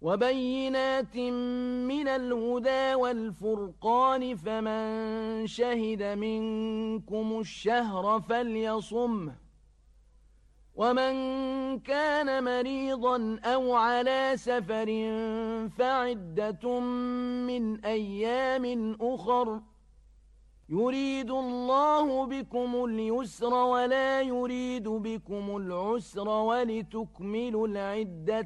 وبينات من الهدى والفرقان، فمن شهد منكم الشهر فليصمه، ومن كان مريضا أو على سفر فعدة من أيام أخر، يريد الله بكم اليسر ولا يريد بكم العسر، ولتكملوا العدة